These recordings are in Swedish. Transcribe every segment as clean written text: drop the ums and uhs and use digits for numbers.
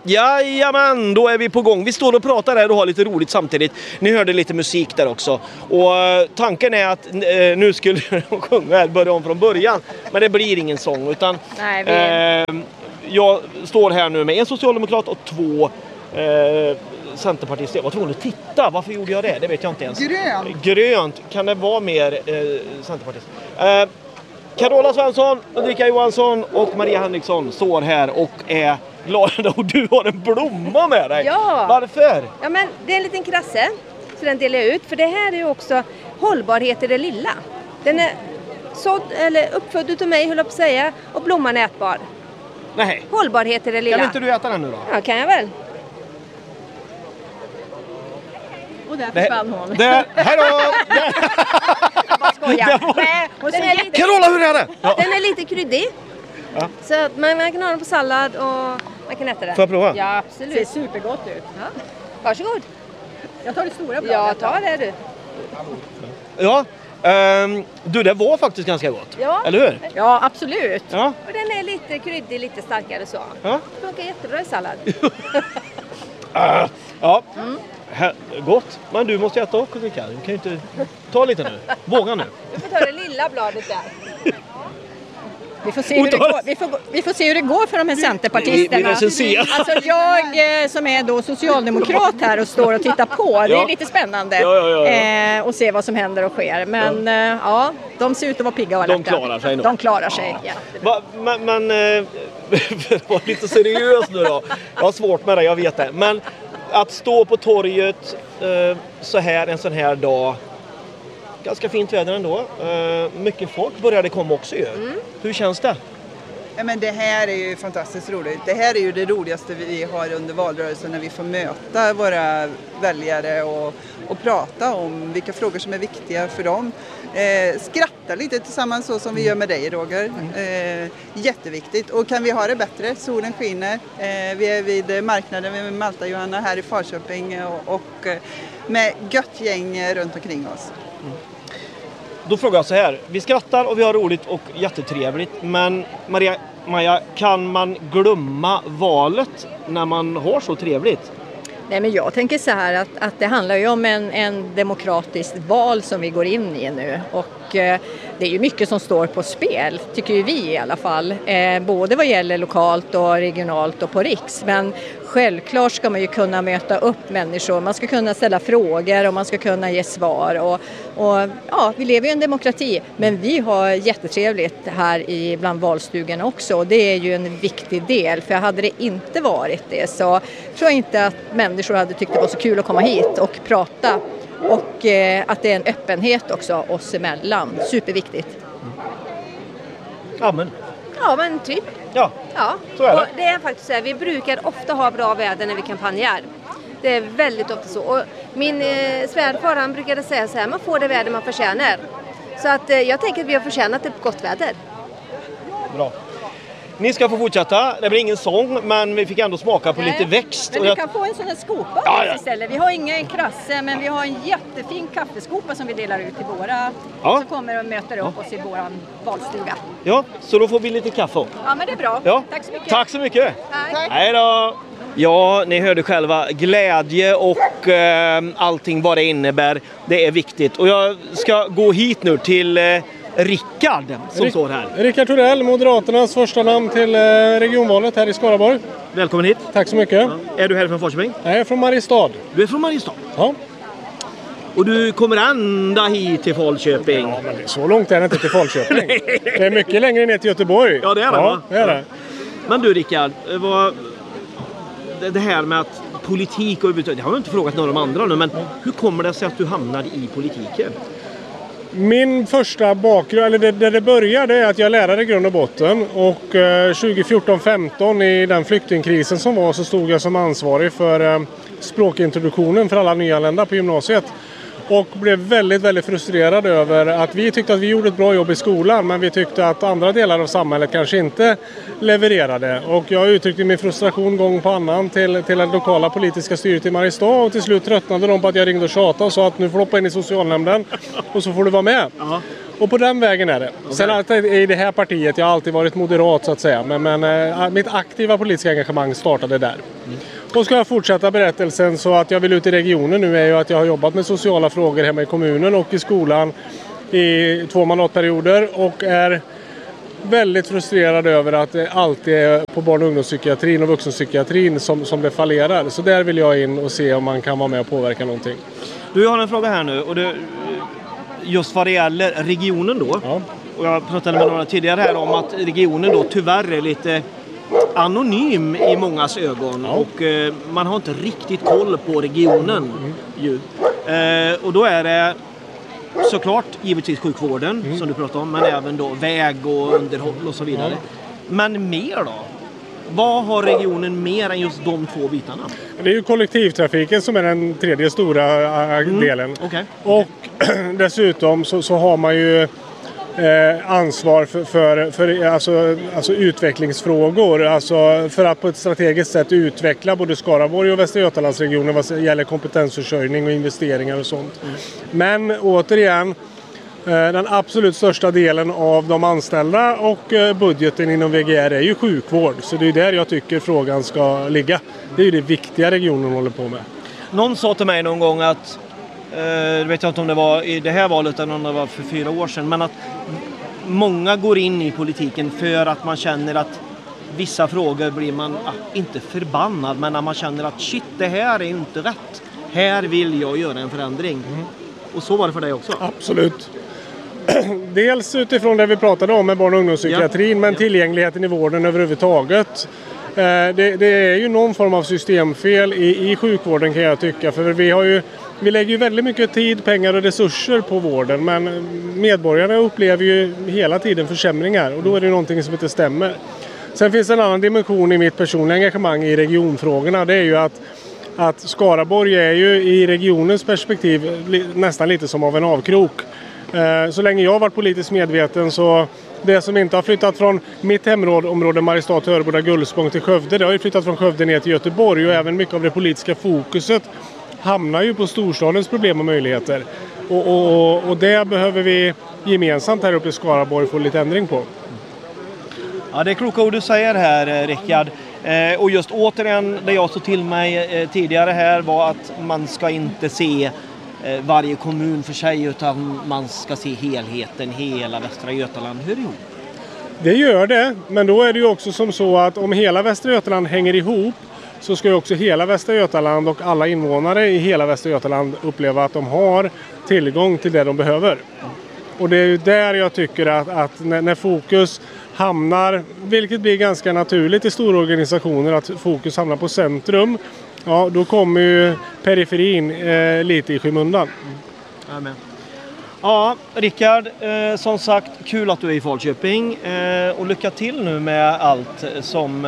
Jajamän, då är vi på gång. Vi står och pratar här och har lite roligt samtidigt. Ni hörde lite musik där också. Och tanken är att nu skulle de sjunga här, börja om från början. Men det blir ingen sång utan jag står här nu med en socialdemokrat och 2 centerpartister. Jag var tvungen att titta. Varför gjorde jag det? Det vet jag inte ens. Grönt. Kan det vara mer centerpartist? Carola Svensson, Ulrika Johansson och Maria Henriksson står här och är glada. Och du har en blomma med dig. Ja. Varför? Ja, men det är en liten krasse. Så den delar jag ut. För det här är ju också hållbarhet i det lilla. Den är sådd, eller uppfödd utav mig, höll jag på att säga. Och blomman är ätbar. Nej. Hållbarhet i det lilla. Kan inte du äta den nu då? Ja, kan jag väl. Och där försvann hon. Hej då! Bara skojar. Carola, hur är det? Ja. Den är lite kryddig. Ja. Så att man kan ha den på sallad och man kan äta den. Får jag prova? Ja, absolut. Det ser supergott ut. Ja. Varsågod. Jag tar det stora bladet. Ja, ta det du. Ja. Du, det var faktiskt ganska gott. Ja. Eller hur? Ja, absolut. Ja. Och den är lite kryddig, lite starkare så. Ja. Det funkar jättebra i sallad. Ja. Gott. Men du måste äta också, Rickard. Du kan ju inte ta lite nu. Våga nu. Du får ta det lilla bladet där. Vi får se hur det går. Vi får se hur det går för de här centerpartisterna. Alltså jag som är då socialdemokrat här och står och tittar på. Det är lite spännande. Och se vad som händer och sker. Men ja, de ser ut att vara pigga och alerta. De klarar sig nog. De klarar sig. Ja. Men för att vara lite seriös nu då. Jag har svårt med det, jag vet det. Men att stå på torget så här en sån här dag. Ganska fint väder ändå. Mycket folk började komma också ju. Hur känns det? Ja, men det här är ju fantastiskt roligt. Det här är ju det roligaste vi har under valrörelsen, när vi får möta våra väljare och prata om vilka frågor som är viktiga för dem. Skratta lite tillsammans så som vi gör med dig, Roger. Jätteviktigt. Och kan vi ha det bättre? Solen skiner. Vi är vid marknaden med Malta Johanna här i Falköping och med gött gäng runt omkring oss. Då frågar jag så här. Vi skrattar och vi har roligt och jättetrevligt. Men Maja, kan man glömma valet när man har så trevligt? Nej, men jag tänker så här att det handlar ju om en demokratiskt val som vi går in i nu. Och det är ju mycket som står på spel, tycker ju vi i alla fall. Både vad gäller lokalt och regionalt och på riks. Men självklart ska man ju kunna möta upp människor. Man ska kunna ställa frågor och man ska kunna ge svar. Och ja, vi lever ju i en demokrati. Men vi har jättetrevligt här bland valstugorna också. Och det är ju en viktig del. För hade det inte varit det så tror jag inte att människor hade tyckt det var så kul att komma hit och prata. Och att det är en öppenhet också oss emellan. Superviktigt. Amen. Ja, men typ. Ja, så är det. Och det är faktiskt så här, vi brukar ofta ha bra väder när vi kampanjar. Det är väldigt ofta så. Och min svärfar, han brukade säga så här, man får det väder man förtjänar. Så att jag tänker att vi har förtjänat ett gott väder. Bra. Ni ska få fortsätta. Det blir ingen sång, men vi fick ändå smaka på lite växt. Men du kan få en sån här skopa istället. Vi har ingen krasse, men vi har en jättefin kaffeskopa som vi delar ut till våra som kommer och möter upp oss i våran valstuga. Ja, så då får vi lite kaffe. Ja, men det är bra. Ja. Tack så mycket. Tack så mycket. Tack. Hej då. Ja, ni hörde själva. Glädje och allting vad det innebär. Det är viktigt. Och jag ska gå hit nu till Rickard som står här. Rickard Torell, Moderaternas första namn till regionvalet här i Skaraborg. Välkommen hit. Tack så mycket. Ja. Är du här från Falköping? Jag är från Mariestad. Du är från Mariestad? Ja. Och du kommer ända hit till Falköping? Ja, men så långt är det inte till Falköping. Det är mycket längre ner till Göteborg. Ja, det är det, va? Det är det. Men du, Rickard, det här med att politik och det har jag inte frågat några av de andra nu, men hur kommer det sig att du hamnade i politiken? Min första bakgrund, eller där det började, är att jag är lärare i grund och botten. Och 2014-15 i den flyktingkrisen som var så stod jag som ansvarig för språkintroduktionen för alla nyanlända på gymnasiet. Och blev väldigt, väldigt frustrerad över att vi tyckte att vi gjorde ett bra jobb i skolan, men vi tyckte att andra delar av samhället kanske inte levererade. Och jag uttryckte min frustration gång på annan till det lokala politiska styret i Mariestad, och till slut tröttnade de på att jag ringde och tjatade och sa att nu får du hoppa in i socialnämnden och så får du vara med. Och på den vägen är det. Okay. Sen i det här partiet, jag har alltid varit moderat så att säga. Men mitt aktiva politiska engagemang startade där. Och ska jag fortsätta berättelsen så att jag vill ut i regionen nu är ju att jag har jobbat med sociala frågor hemma i kommunen och i skolan i 2 mandatperioder. Och är väldigt frustrerad över att det alltid är på barn- och ungdomspsykiatrin och vuxenpsykiatrin som det fallerar. Så där vill jag in och se om man kan vara med och påverka någonting. Du har en fråga här nu och just vad det gäller regionen då. Ja. Och jag pratade med några tidigare här om att regionen då tyvärr är lite anonym i mångas ögon. Ja. Och man har inte riktigt koll på regionen. Och då är det såklart givetvis sjukvården som du pratade om, men även då väg och underhåll och så vidare. Men mer då? Vad har regionen mer än just de 2 bitarna? Det är ju kollektivtrafiken som är den tredje stora delen. Okay. Och dessutom så har man ju ansvar för alltså utvecklingsfrågor. Alltså för att på ett strategiskt sätt utveckla både Skaraborg och Västra Götalandsregionen vad gäller kompetensförsörjning och investeringar och sånt. Men återigen, den absolut största delen av de anställda och budgeten inom VGR är ju sjukvård. Så det är där jag tycker frågan ska ligga. Det är ju det viktiga regionen håller på med. Någon sa till mig någon gång att, vet jag inte om det var i det här valet eller om det var för 4 år sedan, men att många går in i politiken för att man känner att vissa frågor blir man inte förbannad, men när man känner att shit, det här är inte rätt. Här vill jag göra en förändring. Och så var det för dig också? Absolut. Dels utifrån det vi pratade om med barn- och ungdomspsykiatrin, men tillgängligheten i vården överhuvudtaget. Det är ju någon form av systemfel i sjukvården kan jag tycka. För vi lägger ju väldigt mycket tid, pengar och resurser på vården, men medborgarna upplever ju hela tiden försämringar och då är det någonting som inte stämmer. Sen finns en annan dimension i mitt personliga engagemang i regionfrågorna. Det är ju att Skaraborg är ju i regionens perspektiv nästan lite som av en avkrok. Så länge jag har varit politiskt medveten så det som inte har flyttat från mitt hemområde Mariestad, Töreboda, Gullspång till Skövde, det har ju flyttat från Skövde ner till Göteborg och även mycket av det politiska fokuset hamnar ju på storstadens problem och möjligheter. Och det behöver vi gemensamt här uppe i Skaraborg få lite ändring på. Ja, det är kloka ord du säger här, Rickard. Och just återigen, det jag tog till mig tidigare här var att man ska inte se varje kommun för sig utan man ska se helheten, hela Västra Götaland. Hur ihop? Det gör det, men då är det ju också som så att om hela Västra Götaland hänger ihop så ska ju också hela Västra Götaland och alla invånare i hela Västra Götaland uppleva att de har tillgång till det de behöver. Och det är ju där jag tycker att när fokus hamnar, vilket blir ganska naturligt i stora organisationer, att fokus hamnar på centrum, ja då kommer ju periferin lite i skymundan. Amen. Ja, Rickard, som sagt, kul att du är i Falköping och lycka till nu med allt som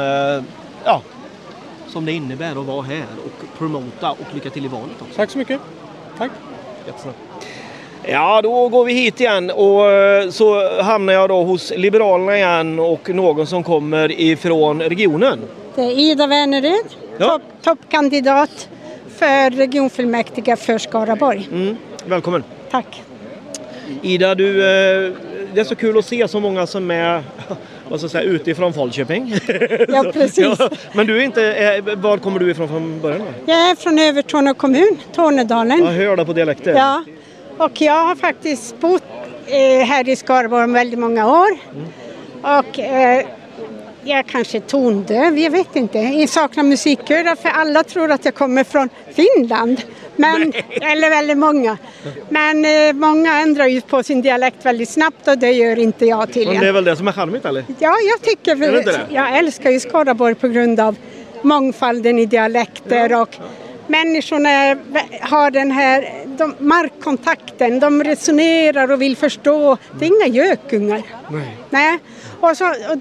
det innebär att vara här och promota och lycka till i valet också. Tack så mycket. Tack. Jättesnabbt. Ja, då går vi hit igen och så hamnar jag då hos Liberalerna igen och någon som kommer ifrån regionen. Det är Ida Wernerud, toppkandidat för regionfullmäktige för Skaraborg. Välkommen. Tack. Ida, det är så kul att se så många som är utifrån Falköping. Ja, precis. Ja, men du är inte, var kommer du ifrån från början då? Jag är från Övertorneå kommun, Tornedalen. Jag hör det på dialekten. Ja, och jag har faktiskt bott här i Skaraborg väldigt många år. Och jag kanske tondöv, jag vet inte. Jag saknar musikkör för alla tror att jag kommer från Finland. Men, eller väldigt många. Men många ändrar ju på sin dialekt väldigt snabbt och det gör inte jag tydligen. Men det är väl det som är charmigt eller? Ja, jag tycker det. Jag älskar ju Skaraborg på grund av mångfalden i dialekter och människorna har den här markkontakten. De resonerar och vill förstå. Det är inga gökungar. Nej. Och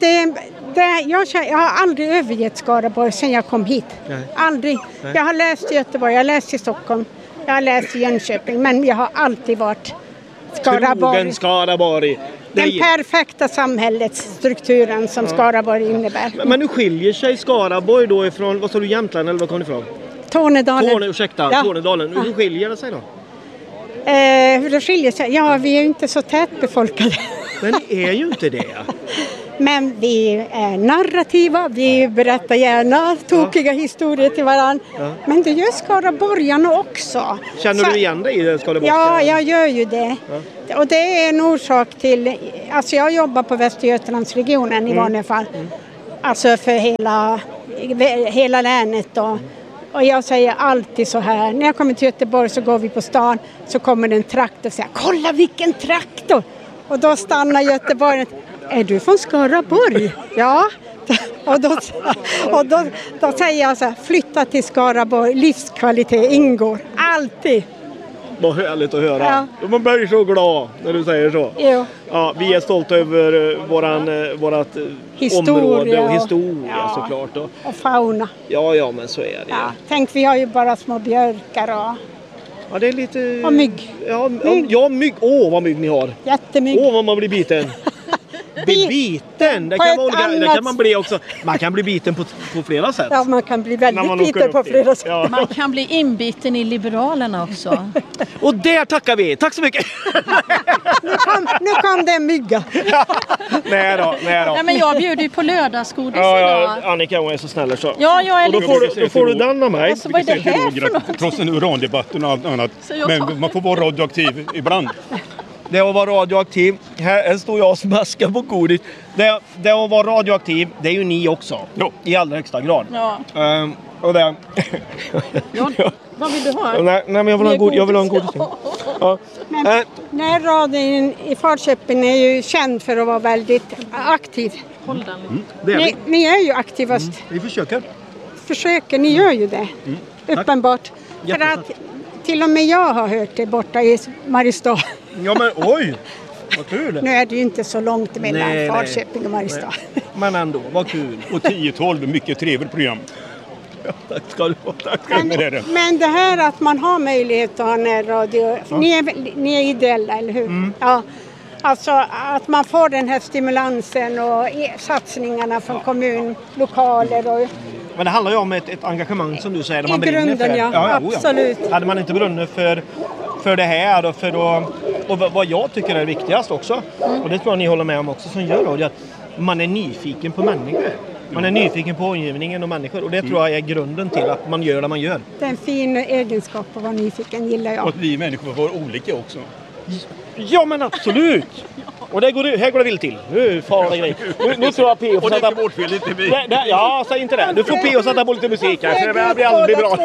jag har aldrig övergett Skaraborg sedan jag kom hit. Nej. Aldrig. Nej. Jag har läst i Göteborg, jag har läst i Stockholm, jag har läst i Jönköping, men jag har alltid varit Skaraborg. Den perfekta samhällsstrukturen som Skaraborg innebär. Men nu skiljer sig Skaraborg då ifrån, vad sa du, Jämtland eller var kom du ifrån? Tornedalen. Tornedalen. Hur skiljer det sig då? Hur det skiljer sig? Ja, vi är ju inte så tätbefolkade. Men ni är ju inte det. Men vi är narrativa, vi berättar gärna tokiga historier till varandra. Ja. Men det gör skaraborgarna också. Känner du igen dig i det skaraborgska? Ja, jag gör ju det. Ja. Och det är en orsak till... Alltså jag jobbar på Västergötlandsregionen i vanliga fall. Alltså för hela länet då. Och jag säger alltid så här, när jag kommer till Göteborg så går vi på stan, så kommer det en traktor och säger, kolla vilken traktor! Och då stannar Göteborg. Är du från Skaraborg? Ja. Och då säger jag så här, flytta till Skaraborg, livskvalitet ingår, alltid. Vad härligt att höra. Ja. Man blir så glad när du säger så. Jo. Ja, vi är stolta över vårat område och historia såklart. Och fauna. Ja, men så är det. Ja. Tänk, vi har ju bara små björkar och... Ja, det är lite... Och mygg. Ja, mygg. Åh, vad mygg ni har. Jättemygg. Åh, vad man blir biten. Biten, det kan man bli också. Man kan bli biten på flera sätt. Ja, man kan bli väldigt biten på flera sätt. Ja. Man kan bli inbiten i Liberalerna också. Och där tackar vi. Tack så mycket. nu kom det en mygga. Nej då. Nej, men jag bjuder ju på lördagsgodis idag. Annika, hon är så snäll så. Ja, jag är lite... Då får du den av mig. Alltså, vad är det här för något? Trots en urandebatt och allt annat. Men man får vara radioaktiv ibland. Det att vara radioaktiv. Här står jag och smaskar på godis. Det att vara radioaktiv, det är ju ni också. Jo. I allra högsta grad. Ja. Och det... Vad vill du ha? Nej, men jag vill ha en godis. Ja. Men närradion i Falköping är ju känd för att vara väldigt aktiv. Håll den. Ni är ju aktivast. Vi försöker. Ni gör ju det. Uppenbart. För att till och med jag har hört det borta i Mariestad. Ja, men oj! Vad kul! Nu är det ju inte så långt mellan Falköping och Mariestad. Men ändå, vad kul! Och 10-12, mycket trevligt program. Ja, tack ska du ha. Men det här att man har möjlighet att ha närradio. Ja. Ni är ideella, eller hur? Ja. Alltså att man får den här stimulansen och satsningarna från kommun, lokaler och... Men det handlar ju om ett engagemang som du säger. Där man I grunden, för. Ja, absolut. Hade man inte brunnit för det här och vad jag tycker är viktigast också, och det tror jag ni håller med om också som gör radio, att man är nyfiken på människor. Man är nyfiken på omgivningen och människor, och det tror jag är grunden till att man gör det man gör. Det är en fin egenskap att vara nyfiken, gillar jag. Och att vi människor får vara olika också. Ja, men absolut! Och här går det vill till. Nu far det grej. Nu tror jag P.O. får sätta på... Ja, säg inte det. Du får P.O. sätta på lite musik här. Det blir aldrig bra.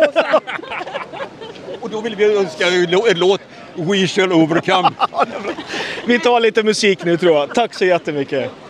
Och då vill vi önska en låt We Shall Overcome. Vi tar lite musik nu, tror jag. Tack så jättemycket.